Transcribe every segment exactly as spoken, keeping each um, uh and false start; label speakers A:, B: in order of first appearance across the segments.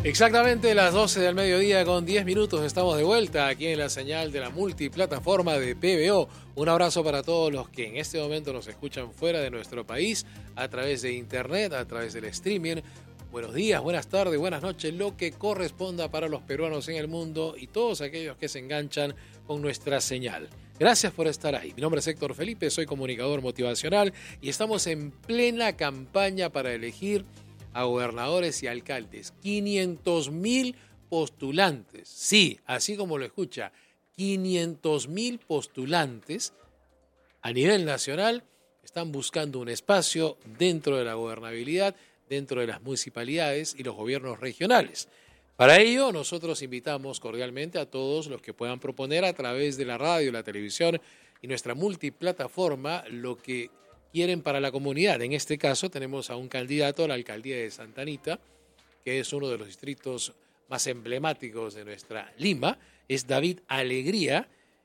A: Exactamente las doce del mediodía con diez minutos estamos de vuelta aquí en la señal de la multiplataforma de P B O. Un abrazo para todos los que en este momento nos escuchan fuera de nuestro país a través de internet, a través del streaming. Buenos días, buenas tardes, buenas noches, lo que corresponda para los peruanos en el mundo y todos aquellos que se enganchan con nuestra señal. Gracias por estar ahí. Mi nombre es Héctor Felipe, soy comunicador motivacional y estamos en plena campaña para elegir a gobernadores y alcaldes. quinientos mil postulantes. Sí, así como lo escucha, quinientos mil postulantes a nivel nacional están buscando un espacio dentro de la gobernabilidad, dentro de las municipalidades y los gobiernos regionales. Para ello, nosotros invitamos cordialmente a todos los que puedan proponer a través de la radio, la televisión y nuestra multiplataforma lo que quieren para la comunidad. En este caso tenemos a un candidato a la alcaldía de Santa Anita, que es uno de los distritos más emblemáticos de nuestra Lima, es David Alegría,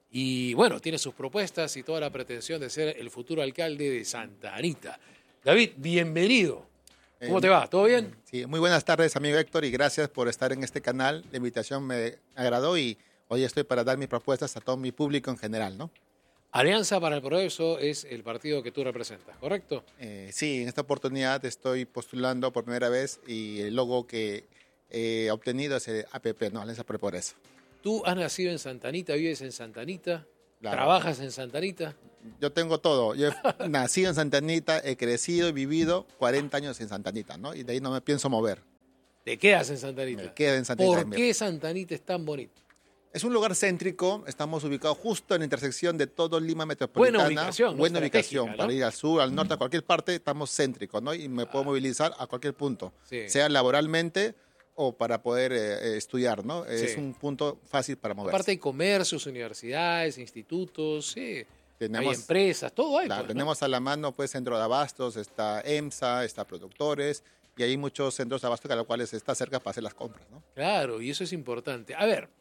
A: y bueno, tiene sus propuestas y toda la pretensión de ser el futuro alcalde de Santa Anita. David, bienvenido. ¿Cómo eh, te va? ¿Todo bien?
B: Sí, muy buenas tardes, amigo Héctor, y gracias por estar en este canal. La invitación me agradó y hoy estoy para dar mis propuestas a todo mi público en general, ¿no?
A: Alianza para el Progreso es el partido que tú representas, ¿correcto?
B: Eh, sí, en esta oportunidad estoy postulando por primera vez y el logo que he obtenido es el A P P, ¿no? Alianza por el Progreso.
A: Tú has nacido en Santa Anita, vives en Santa Anita, claro. ¿Trabajas en Santa Anita?
B: Yo tengo todo. Yo he nacido en Santa Anita, he crecido y vivido cuarenta años en Santa Anita, ¿no? Y de ahí no me pienso mover.
A: ¿Te quedas en Santa Anita?
B: Me quedo en Santa Anita.
A: ¿Por qué Santa Anita es tan bonito?
B: Es un lugar céntrico, estamos ubicados justo en la intersección de todo Lima metropolitana.
A: Buena ubicación.
B: Buena
A: ¿no?
B: ubicación,
A: ¿no?
B: para ir al sur, al norte, a cualquier parte, estamos céntricos, ¿no? Y me puedo ah. movilizar a cualquier punto, sí. sea laboralmente o para poder eh, estudiar, ¿no? Sí. Es un punto fácil para moverse.
A: Aparte hay comercios, universidades, institutos, sí.
B: Tenemos,
A: hay empresas, todo hay.
B: La,
A: pues,
B: tenemos
A: ¿no?
B: a la mano, pues, centro de abastos, está EMSA, está productores, y hay muchos centros de abastos a los cuales está cerca para hacer las compras, ¿no?
A: Claro, y eso es importante. A ver,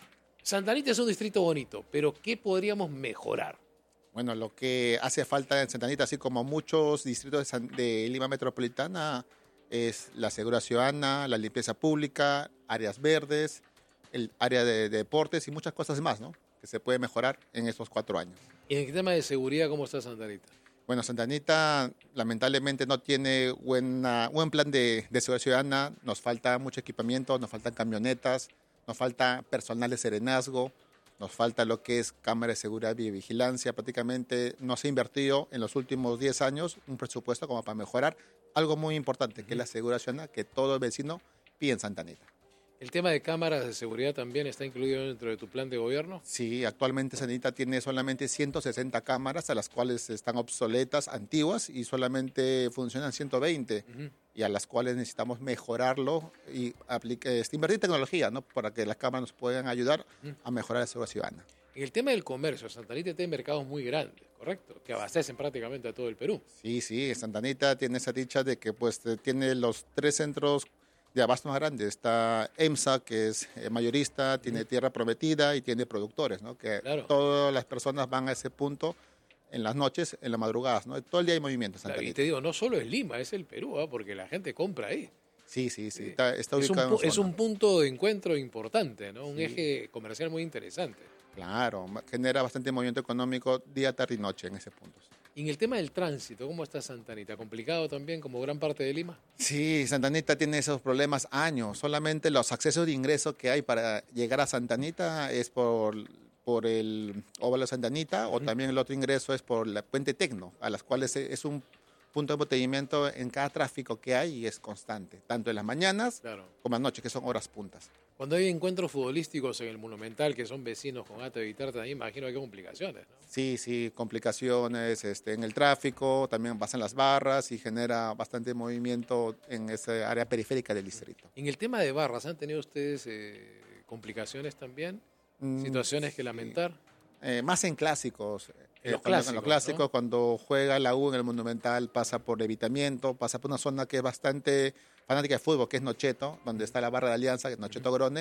A: Santa Anita es un distrito bonito, pero ¿qué podríamos mejorar?
B: Bueno, lo que hace falta en Santa Anita, así como muchos distritos de, San, de Lima metropolitana, es la seguridad ciudadana, la limpieza pública, áreas verdes, el área de, de deportes y muchas cosas más, ¿no? Que se puede mejorar en estos cuatro años.
A: ¿Y en el tema de seguridad cómo está Santa Anita?
B: Bueno, Santa Anita lamentablemente no tiene buena, buen plan de, de seguridad ciudadana, nos falta mucho equipamiento, nos faltan camionetas, nos falta personal de serenazgo, nos falta lo que es cámara de seguridad y vigilancia. Prácticamente no se ha invertido en los últimos diez años un presupuesto como para mejorar algo muy importante, que es la seguridad ciudadana, que todo vecino pide en Santa Anita.
A: ¿El tema de cámaras de seguridad también está incluido dentro de tu plan de gobierno?
B: Sí, actualmente Santa Anita tiene solamente ciento sesenta cámaras, a las cuales están obsoletas, antiguas, y solamente funcionan ciento veinte, uh-huh. y a las cuales necesitamos mejorarlo y aplicar, este, invertir tecnología, ¿no? Para que las cámaras nos puedan ayudar uh-huh. a mejorar la seguridad ciudadana.
A: En el tema del comercio, Santa Anita tiene mercados muy grandes, ¿correcto? Que abastecen prácticamente a todo el Perú.
B: Sí, sí, Santa Anita tiene esa dicha de que pues tiene los tres centros de abasto más grande. Está EMSA, que es mayorista, tiene Tierra Prometida y tiene productores, ¿no? Que claro. todas las personas van a ese punto en las noches, en las madrugadas, ¿no? Todo el día hay movimiento. Santa Anita.
A: Y te digo, no solo es Lima, es el Perú, ¿eh? Porque la gente compra ahí.
B: Sí, sí, sí. Está, está ubicado
A: es, un, es un punto de encuentro importante, ¿no? Un sí. eje comercial muy interesante.
B: Claro, genera bastante movimiento económico día, tarde y noche en ese punto.
A: Y en el tema del tránsito, ¿cómo está Santa Anita? ¿Complicado también como gran parte de Lima?
B: Sí, Santa Anita tiene esos problemas años. Solamente los accesos de ingreso que hay para llegar a Santa Anita es por, por el óvalo de Santa Anita, uh-huh. o también el otro ingreso es por la Puente Tecno, a las cuales es un punto de embotellamiento en cada tráfico que hay y es constante, tanto en las mañanas claro. como en las noches, que son horas puntas.
A: Cuando hay encuentros futbolísticos en el Monumental, que son vecinos con Ate Vitar, también imagino que hay complicaciones, ¿no?
B: Sí, sí, complicaciones este, en el tráfico, también pasan las barras y genera bastante movimiento en esa área periférica del distrito.
A: En el tema de barras, ¿han tenido ustedes eh, complicaciones también? Mm, ¿Situaciones que lamentar?
B: Eh, más en clásicos.
A: En los
B: eh,
A: clásicos,
B: en los clásicos
A: ¿no?
B: Cuando juega la U en el Monumental, pasa por Evitamiento, pasa por una zona que es bastante fanática de fútbol, que es Nocheto, donde está la barra de Alianza, que es Nocheto Grone,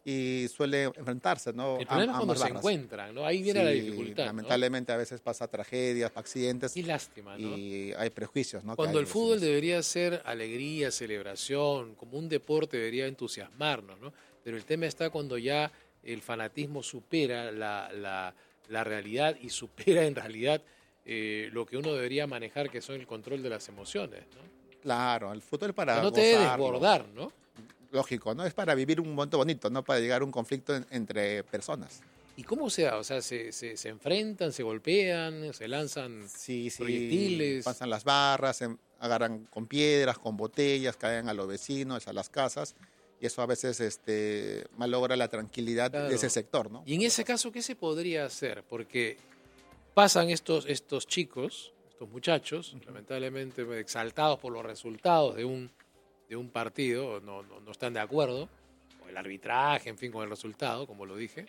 B: y suele enfrentarse, ¿no?
A: El problema
B: a,
A: es cuando
B: ambas
A: se
B: barras.
A: encuentran, ¿no? Ahí viene
B: Sí,
A: la dificultad, ¿no?
B: lamentablemente a veces pasa tragedias, accidentes
A: Qué lástima, ¿no?
B: y hay prejuicios, ¿no? que hay
A: Cuando
B: en
A: el
B: los
A: fútbol
B: vecinos.
A: debería ser alegría, celebración, como un deporte debería entusiasmarnos, ¿no? Pero el tema está cuando ya el fanatismo supera la, la- la realidad y supera en realidad eh, lo que uno debería manejar, que son el control de las emociones, ¿no?
B: Claro, el fútbol es
A: Que
B: para
A: no te debe
B: gozarlo,
A: desbordar, ¿no?
B: lógico, ¿no? Es para vivir un momento bonito, no para llegar a un conflicto en- entre personas.
A: ¿Y cómo se da? O sea, se, se, se enfrentan, se golpean, se lanzan
B: Sí, sí,
A: proyectiles.
B: pasan las barras, se agarran con piedras, con botellas, caen a los vecinos, a las casas, y eso a veces este, malogra la tranquilidad de ese
A: Claro.
B: sector, ¿no?
A: Y en
B: Cuando
A: ese
B: pasa.
A: caso, ¿qué se podría hacer? Porque pasan estos, estos chicos, estos muchachos, lamentablemente exaltados por los resultados de un, de un partido, no, no, no están de acuerdo, con el arbitraje, en fin, con el resultado, como lo dije,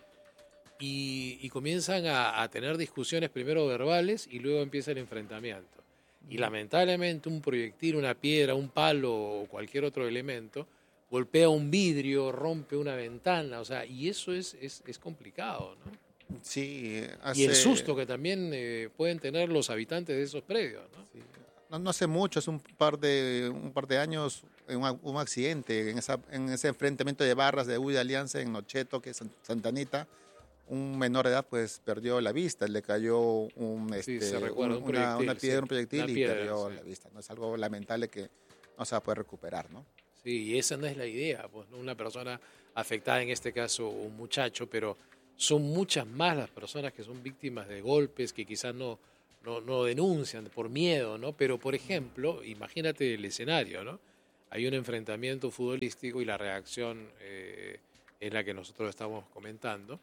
A: y, y comienzan a, a tener discusiones primero verbales y luego empieza el enfrentamiento. Y lamentablemente un proyectil, una piedra, un palo o cualquier otro elemento golpea un vidrio, rompe una ventana, o sea, y eso es, es, es complicado, ¿no?
B: Sí,
A: Y el
B: hace,
A: susto que también eh, pueden tener los habitantes de esos predios, ¿no?
B: sí, no, no hace mucho, es un par de, un par de años, un, a- un accidente en, esa, en ese enfrentamiento de barras de U de Alianza en Nocheto, que es San- Santa Anita. Un menor de edad pues perdió la vista, le cayó un,
A: Sí, se
B: este,
A: recuerda,
B: un-
A: un
B: una, una
A: proyectil,
B: piedra,
A: sí,
B: un proyectil
A: una
B: y
A: piedra,
B: perdió
A: sí.
B: la vista, ¿no? Es algo lamentable que no se va a poder recuperar, ¿no?
A: Sí, y esa no es la idea, pues, ¿no? Una persona afectada, en este caso un muchacho, pero son muchas más las personas que son víctimas de golpes, que quizás no, no, no denuncian por miedo, ¿no? Pero, por ejemplo, imagínate el escenario, ¿no? Hay un enfrentamiento futbolístico y la reacción eh, es la que nosotros estamos comentando,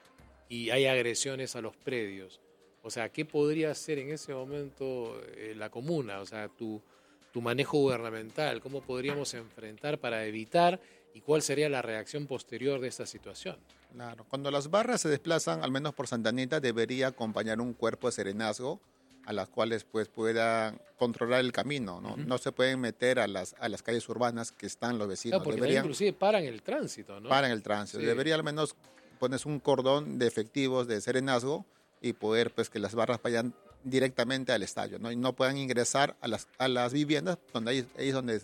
A: y hay agresiones a los predios. O sea, ¿qué podría hacer en ese momento eh, la comuna? O sea, tu, tu manejo gubernamental, ¿cómo podríamos enfrentar para evitar y cuál sería la reacción posterior de esta situación?
B: Claro, cuando las barras se desplazan, al menos por Santa Anita, debería acompañar un cuerpo de serenazgo a las cuales pues pueda controlar el camino, ¿no?
A: Ujú.
B: No se pueden meter a las, a las calles urbanas que están los
A: Claro,
B: vecinos,
A: porque también
B: deberían
A: inclusive paran el tránsito, ¿no?
B: parar el tránsito,
A: Sí.
B: debería al menos ponerse un cordón de efectivos de serenazgo y poder pues que las barras vayan directamente al estadio, ¿no? Y no puedan ingresar a las, a las viviendas donde ahí, ahí es donde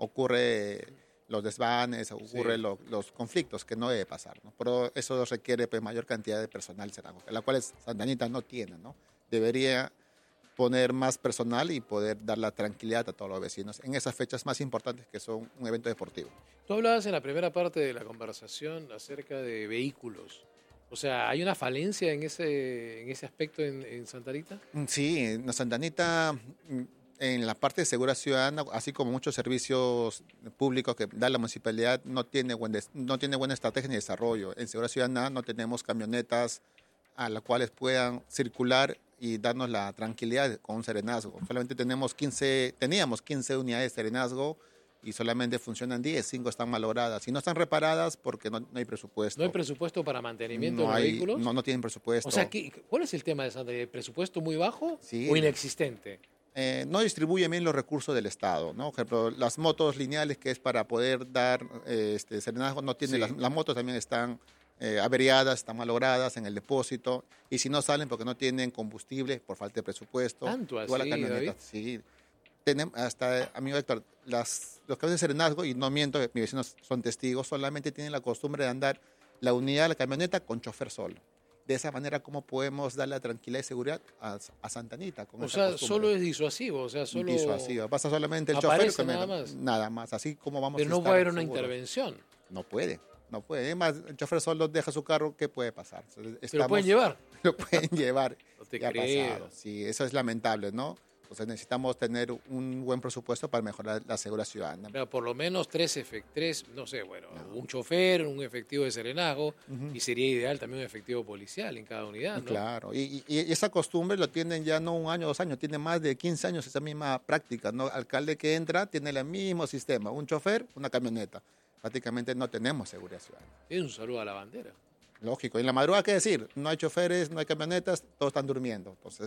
B: ocurre los desvanes, ocurre
A: Sí.
B: lo- los conflictos que no debe pasar, ¿no? Pero eso requiere pues mayor cantidad de personal serenazgo, la cual es- Santa Anita no tiene, ¿no? Debería poner más personal y poder dar la tranquilidad a todos los vecinos en esas fechas más importantes que son un evento deportivo.
A: Tú hablabas en la primera parte de la conversación acerca de vehículos. O sea, ¿hay una falencia en ese, en ese aspecto en, en Santa Rita?
B: Mm, Sí, en Santa Anita, mm, en la parte de seguridad ciudadana, así como muchos servicios públicos que da la municipalidad, no tiene, buen des- no tiene buena estrategia ni desarrollo. En seguridad ciudadana no tenemos camionetas a las cuales puedan circular y darnos la tranquilidad con un serenazgo. Solamente tenemos quince, teníamos quince unidades de serenazgo y solamente funcionan diez, cinco están malogradas y no están reparadas porque no, no hay presupuesto.
A: ¿No hay presupuesto para mantenimiento de
B: No
A: los
B: hay,
A: vehículos?
B: no, no tienen presupuesto.
A: O sea, ¿qué- ¿cuál es el tema de Santa Rita? ¿Presupuesto muy bajo
B: Sí,
A: o inexistente?
B: eh, no distribuye bien los recursos del Estado, ¿no? Por ejemplo, las motos lineales que es para poder dar eh, este serenazgo, no tiene,
A: Sí.
B: las, las motos también están eh, averiadas, están malogradas en el depósito, y si no salen porque no tienen combustible por falta de presupuesto,
A: ¿Tanto
B: igual
A: así,
B: las camionetas,
A: David?
B: sí. Tenemos, hasta, amigo Héctor, las, los camiones de serenazgo, y no miento, mis vecinos son testigos, solamente tienen la costumbre de andar la unidad de la camioneta con chofer solo. De esa manera, ¿cómo podemos dar la tranquilidad y seguridad a, a Santa Anita con
A: O
B: esa
A: sea,
B: costumbre?
A: solo es disuasivo, o sea, solo
B: Disuasiva. Pasa solamente el
A: aparece
B: chofer.
A: nada
B: Nada
A: más.
B: nada más. Así como vamos
A: Pero
B: a
A: no
B: estar
A: puede haber una
B: seguros.
A: intervención.
B: No puede. No puede. Además, el chofer solo deja su carro. ¿Qué puede pasar?
A: Pero
B: Estamos-
A: pueden llevar.
B: Lo pueden llevar.
A: No te
B: Ya ha
A: creo.
B: pasado. Sí, eso es lamentable, ¿no? Entonces necesitamos tener un buen presupuesto para mejorar la seguridad ciudadana.
A: Claro, por lo menos tres, efec- tres, no sé, bueno,
B: No.
A: un chofer, un efectivo de serenazgo,
B: Ujú.
A: y sería ideal también un efectivo policial en cada unidad, ¿no?
B: Claro, y, y- y esa costumbre lo tienen ya no un año, dos años, tiene más de quince años esa misma práctica, ¿no? Alcalde que entra tiene el mismo sistema, un chofer, una camioneta. Prácticamente no tenemos seguridad ciudadana.
A: Es un saludo a la bandera.
B: Lógico, y en la madrugada, ¿qué decir? No hay choferes, no hay camionetas, todos están durmiendo. Entonces,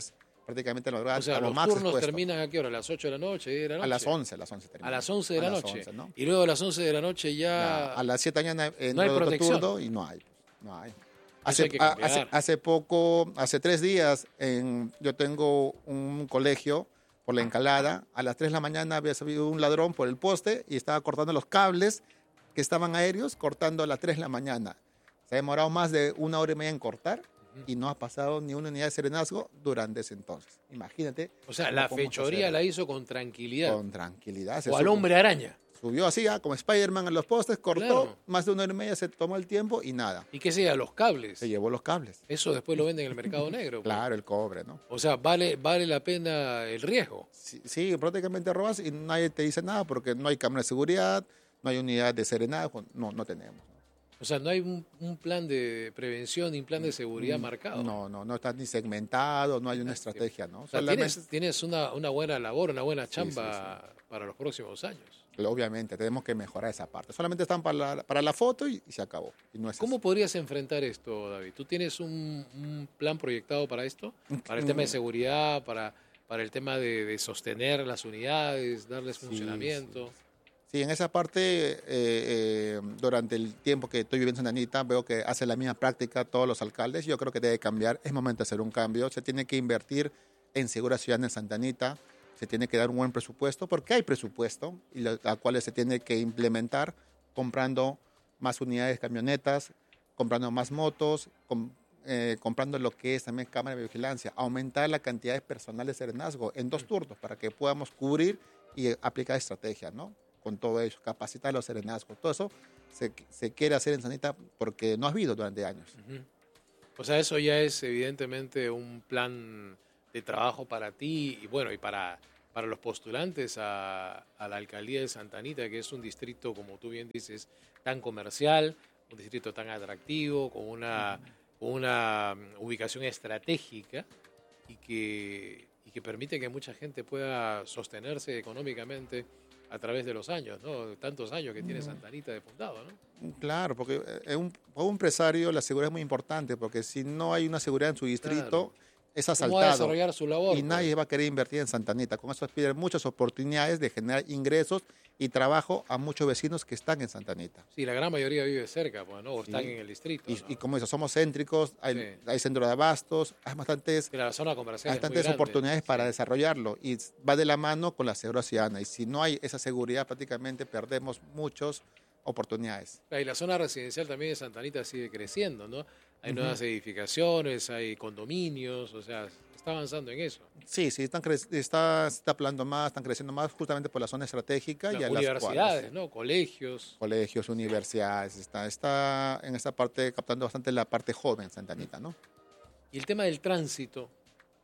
B: prácticamente en la madrugada,
A: O sea,
B: a lo
A: los
B: más
A: turnos
B: expuesto.
A: terminan ¿a qué hora? ¿A las ocho de la noche, diez de la noche?
B: A las once, a las once
A: A
B: termina.
A: las once de la
B: A las
A: noche.
B: once, ¿no?
A: Y luego a las once de la noche ya...
B: Ya, a las siete de la mañana entra
A: No hay
B: otro
A: protección.
B: turno y no hay. Pues, no hay.
A: Eso
B: Hace,
A: hay que
B: a-
A: cambiar.
B: hace, hace poco, hace tres días, en, yo tengo un colegio por la Encalada. A las tres de la mañana había salido un ladrón por el poste y estaba cortando los cables que estaban aéreos, cortando a las tres de la mañana. Se ha demorado más de una hora y media en cortar y no ha pasado ni una unidad de serenazgo durante ese entonces. Imagínate.
A: O sea,
B: cómo
A: la
B: podemos
A: fechoría
B: hacer
A: la hizo con tranquilidad.
B: con tranquilidad. Se
A: O al
B: subió-
A: hombre araña.
B: Subió así, ah, como Spider-Man en los postes, cortó
A: Claro.
B: más de una hora y media, se tomó el tiempo y nada.
A: ¿Y qué sea? Los cables.
B: Se llevó los cables.
A: Eso después lo venden en el mercado negro. pues.
B: Claro, el cobre, ¿no?
A: O sea, vale, vale la pena el riesgo.
B: Sí, sí, prácticamente robas y nadie te dice nada porque no hay cámara de seguridad, no hay unidad de serenazgo, no, no tenemos. ¿no?
A: O sea, no hay un, un plan de prevención ni un plan de seguridad marcado.
B: No, no, no está ni segmentado, no hay una
A: Lástima.
B: estrategia, ¿no?
A: O sea,
B: Solamente-
A: tienes, tienes una, una buena labor, una buena
B: Sí,
A: chamba para los próximos años.
B: Obviamente, tenemos que mejorar esa parte. Solamente están para la, para la foto y, y se acabó. Y no es
A: ¿Cómo
B: así.
A: podrías enfrentar esto, David? ¿Tú tienes un, un plan proyectado para esto? Para el tema de
B: Mm.
A: seguridad, para, para el tema de, de sostener las unidades, darles
B: Sí,
A: funcionamiento.
B: sí. Sí, en esa parte, eh, eh, durante el tiempo que estoy viviendo en Santa Anita, veo que hacen la misma práctica todos los alcaldes. Yo creo que debe cambiar. Es momento de hacer un cambio. Se tiene que invertir en seguridad ciudadana en Santa Anita. Se tiene que dar un buen presupuesto, porque hay presupuesto, y lo- a cuales se tiene que implementar comprando más unidades de camionetas, comprando más motos, com- eh, comprando lo que es también cámara de vigilancia, aumentar la cantidad de personal de serenazgo en dos turnos para que podamos cubrir y eh, aplicar estrategias, ¿no? Con todo eso, capacitar a los serenazgos. Todo eso se, se quiere hacer en Sanita porque no ha habido durante años.
A: Ujú. O sea, eso ya es evidentemente un plan de trabajo para ti y bueno, y para, para los postulantes a, a la alcaldía de Santa Anita, que es un distrito, como tú bien dices, tan comercial, un distrito tan atractivo, con una, con una mm, ubicación estratégica y que, y que permite que mucha gente pueda sostenerse económicamente a través de los años, ¿no? Tantos años que tiene Santa Anita de fundado, ¿no?
B: Claro, porque eh, un, para un empresario la seguridad es muy importante, porque si no hay una seguridad en su distrito,
A: Claro.
B: es
A: ¿Cómo va a
B: asaltado.
A: desarrollar su labor?
B: Y
A: pues?
B: nadie va a querer invertir en Santa Anita. Con eso piden muchas oportunidades de generar ingresos y trabajo a muchos vecinos que están en Santa Anita.
A: Sí, la gran mayoría vive cerca, pues, ¿no? O
B: Sí.
A: están en el distrito.
B: Y,
A: ¿no?
B: y como eso, somos céntricos, hay,
A: Sí.
B: hay centro de abastos, hay bastantes,
A: Que la zona comercial es muy
B: bastantes
A: grande.
B: oportunidades para
A: Sí.
B: desarrollarlo y va de la mano con la seguridad ciudadana. Y si no hay esa seguridad, prácticamente perdemos muchas oportunidades.
A: Y la zona residencial también de Santa Anita sigue creciendo, ¿no? Hay nuevas edificaciones, hay condominios, o sea, está avanzando en eso.
B: Sí, sí, están cre- está, se está hablando más, están creciendo más justamente por la zona estratégica
A: Las
B: y a las
A: universidades,
B: cuadras.
A: ¿no? Colegios.
B: Colegios, universidades, está, está en esta parte captando bastante la parte joven Santa Anita, ¿no?
A: Y el tema del tránsito,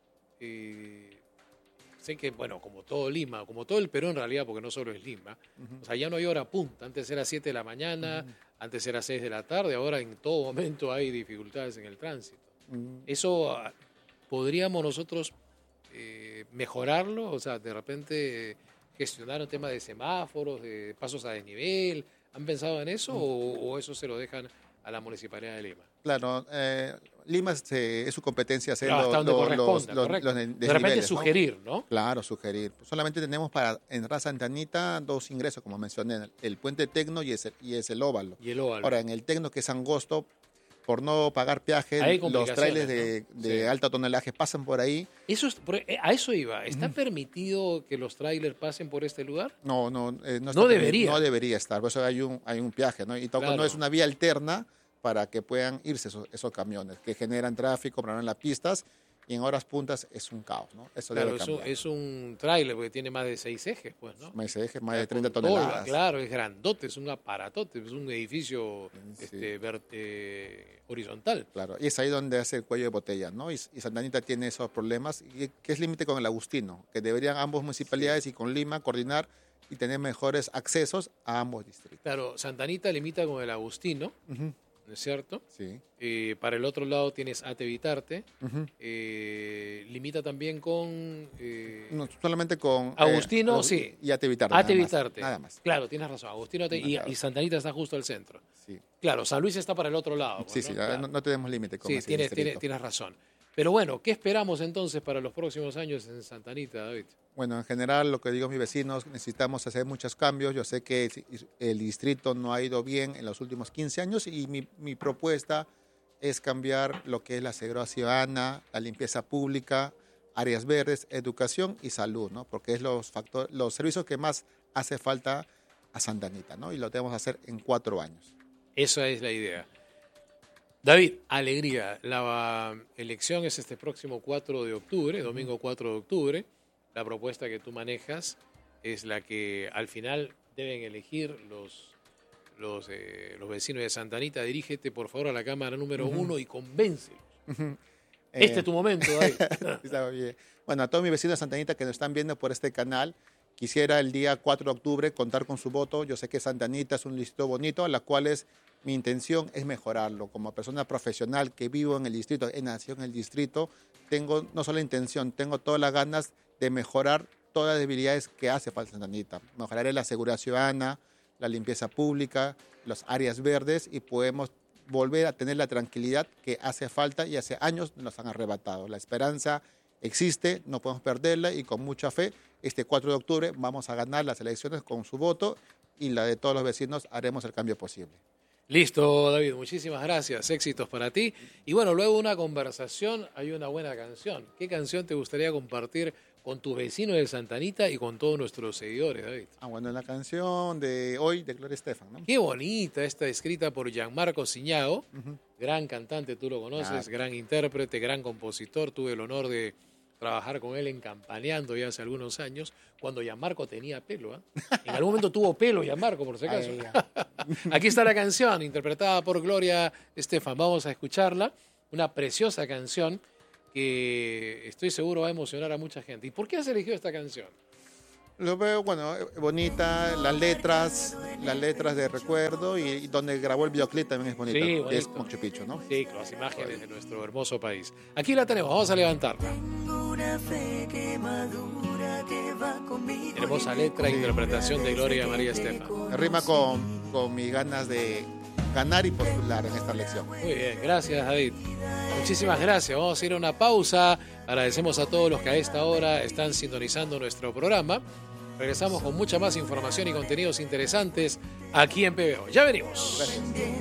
A: eh, sé que, bueno, como todo Lima, como todo el Perú en realidad, porque no solo es Lima, o sea, ya no hay hora punta. Antes era siete de la mañana, antes era seis de la tarde, ahora en todo momento hay dificultades en el tránsito.
B: Mm,
A: Eso ah, podríamos nosotros eh, mejorarlo, o sea, de repente eh, gestionar un tema de semáforos, de pasos a desnivel. ¿Han pensado en eso o, o eso se lo dejan a la Municipalidad de Lima?
B: Claro, eh, Lima este, es su competencia hacer
A: Claro,
B: lo-
A: hasta donde
B: lo-
A: corresponda,
B: los, los-
A: correcto.
B: los de-
A: De repente
B: desniveles, ¿no?
A: sugerir, ¿no?
B: Claro, sugerir. Solamente tenemos para entrar a Santa Anita dos ingresos, como mencioné, el puente Tecno y es el, y es el óvalo.
A: Y el óvalo.
B: Ahora, en el Tecno, que es angosto, por no pagar peaje,
A: Hay
B: los
A: complicaciones,
B: trailers de,
A: ¿no?
B: de
A: Sí.
B: alto tonelaje pasan por ahí.
A: Eso es- por- eh, a eso iba. ¿Está permitido que los trailers pasen por este lugar?
B: No, no, eh, no, está
A: No
B: permitido,
A: debería.
B: No debería estar, por eso hay un, hay un peaje, ¿no? Y tampoco
A: Claro.
B: no es una vía alterna para que puedan irse esos, esos camiones, que generan tráfico, problemas en las pistas, y en horas puntas es un caos, ¿no? Eso
A: Claro,
B: debe
A: es un,
B: cambiar.
A: es un trailer porque tiene más de seis ejes, pues, ¿no?
B: Más de eje, más de treinta
A: Con todo,
B: toneladas.
A: Claro, es grandote, es un aparatote, es un edificio
B: Sí.
A: este, ver- eh, horizontal.
B: Claro, y es ahí donde hace el cuello de botella, ¿no? Y, y Santa Anita tiene esos problemas, y que es límite con el Agustino, que deberían ambos municipalidades y con Lima coordinar y tener mejores accesos a ambos distritos.
A: Claro, Santa Anita limita con el Agustino,
B: Ujú,
A: ¿no es cierto?
B: sí.
A: Eh, para el otro lado tienes Ate Vitarte,
B: Ujú.
A: eh, limita también con eh,
B: No, solamente con... eh,
A: Agustino,
B: Agu-
A: sí.
B: Y Ate Vitarte.
A: Ate
B: nada más,
A: Vitarte.
B: Nada más.
A: Claro, tienes razón, Agustino Ate- y,
B: Claro.
A: y Santa Anita está justo al centro.
B: Sí,
A: Claro, San Luis está para el otro lado. pues,
B: sí, sí,
A: ¿no? Claro.
B: no, no tenemos límite con
A: Sí,
B: ese
A: tienes,
B: distrito.
A: tienes, tienes razón. Pero bueno, ¿qué esperamos entonces para los próximos años en Santa Anita, David?
B: Bueno, en general, lo que digo a mis vecinos, necesitamos hacer muchos cambios. Yo sé que el distrito no ha ido bien en los últimos quince años y mi, mi propuesta es cambiar lo que es la seguridad ciudadana, la limpieza pública, áreas verdes, educación y salud, ¿no? Porque es los factores, los servicios que más hace falta a Santa Anita, ¿no? Y lo tenemos que hacer en cuatro años.
A: Esa es la idea. David, alegría. La elección es este próximo cuatro de octubre, domingo cuatro de octubre. La propuesta que tú manejas es la que al final deben elegir los, los, eh, los vecinos de Santa Anita. Dirígete, por favor, a la Cámara número uh-huh. uno y convéncelos. Uh-huh. Eh, este es tu momento, David.
B: Está bien. Bueno, a todos mis vecinos de Santa Anita que nos están viendo por este canal, quisiera el día cuatro de octubre contar con su voto. Yo sé que Santa Anita es un distrito bonito, a la cual es, mi intención es mejorarlo. Como persona profesional que vivo en el distrito, he nacido en el distrito, tengo no solo la intención, tengo todas las ganas de mejorar todas las debilidades que hace falta Santa Anita. Mejoraré la seguridad ciudadana, la limpieza pública, las áreas verdes y podemos volver a tener la tranquilidad que hace falta y hace años nos han arrebatado. La esperanza existe, no podemos perderla y con mucha fe, este cuatro de octubre vamos a ganar las elecciones con su voto y la de todos los vecinos haremos el cambio posible.
A: Listo, David, muchísimas gracias, éxitos para ti. Y bueno, luego de una conversación hay una buena canción. ¿Qué canción te gustaría compartir con tus vecinos de Santa Anita y con todos nuestros seguidores, David?
B: Ah, bueno, la canción de hoy de Gloria Estefan, ¿no?
A: Qué bonita, esta escrita por Gianmarco Siñao, uh-huh. gran cantante, tú lo conoces, claro. gran intérprete, gran compositor. Tuve el honor de trabajar con él en Campaneando ya hace algunos años, cuando Gianmarco tenía pelo. ¿eh? En algún momento tuvo pelo Gianmarco, por si acaso. Aquí está la canción, interpretada por Gloria Estefan. Vamos a escucharla, una preciosa canción que estoy seguro va a emocionar a mucha gente. ¿Y por qué has elegido esta canción?
B: Lo veo, bueno, bonita, las letras, las letras de recuerdo y, y donde grabó el videoclip también es bonita.
A: Sí,
B: es Machu Picchu, ¿no?
A: Sí, con las imágenes de nuestro hermoso país. Aquí la tenemos, vamos a levantarla. Hermosa letra e sí. interpretación de Gloria María Estefan.
B: Rima con, con mis ganas de ganar y postular en esta elección.
A: Muy bien, gracias, David. Muchísimas gracias. Vamos a ir a una pausa. Agradecemos a todos los que a esta hora están sintonizando nuestro programa. Regresamos con mucha más información y contenidos interesantes aquí en P B O. Ya venimos.
B: Gracias.